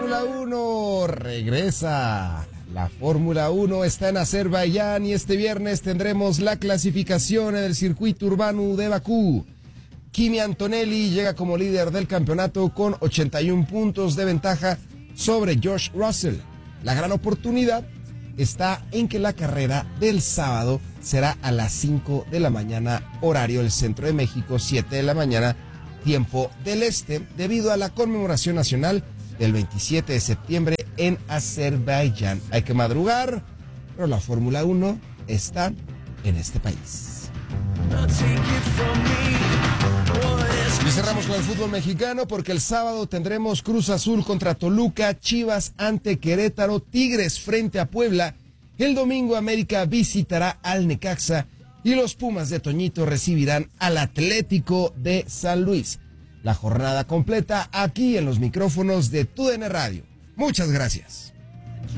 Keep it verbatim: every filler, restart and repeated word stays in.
Fórmula uno regresa. La Fórmula uno está en Azerbaiyán y este viernes tendremos la clasificación en el circuito urbano de Bakú. Kimi Antonelli llega como líder del campeonato con ochenta y un puntos de ventaja sobre George Russell. La gran oportunidad está en que la carrera del sábado será a las cinco de la mañana, horario del centro de México, siete de la mañana, tiempo del este, debido a la conmemoración nacional del veintisiete de septiembre en Azerbaiyán. Hay que madrugar, pero la Fórmula uno está en este país. Y cerramos con el fútbol mexicano porque el sábado tendremos Cruz Azul contra Toluca, Chivas ante Querétaro, Tigres frente a Puebla. El domingo América visitará al Necaxa y los Pumas de Toñito recibirán al Atlético de San Luis. La jornada completa aquí en los micrófonos de TUDN Radio. Muchas gracias.